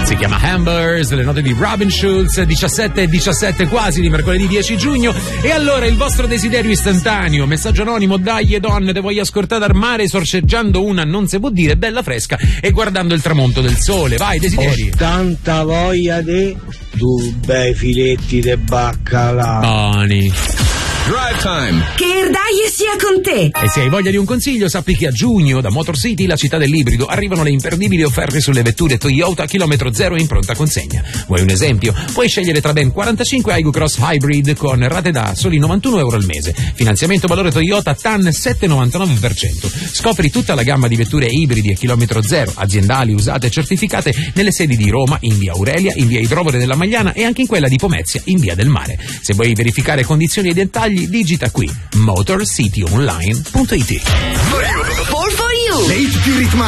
Si chiama Hambers, le note di Robin Schulz, 17 quasi di mercoledì 10 giugno. E allora il vostro desiderio istantaneo, messaggio anonimo, dai e donne, te voglio ascoltare al mare sorceggiando una, non si può dire, bella fresca e guardando il tramonto del sole. Vai, desideri. Ho tanta voglia di due bei filetti de baccalà. Buoni. Drive Time. Che Erdaie sia con te. E se hai voglia di un consiglio, sappi che a giugno da Motor City, la città dell'ibrido, arrivano le imperdibili offerte sulle vetture Toyota chilometro zero in pronta consegna. Vuoi un esempio? Puoi scegliere tra ben 45 Aygo Cross Hybrid con rate da soli 91 euro al mese. Finanziamento valore Toyota TAN 7,99%. Scopri tutta la gamma di vetture ibridi e chilometro zero, aziendali, usate e certificate nelle sedi di Roma, in via Aurelia, in via Idrovore della Magliana e anche in quella di Pomezia, in via del Mare. Se vuoi verificare condizioni e dettagli, digita qui motorcityonline.it. For you. Le hit più ritmate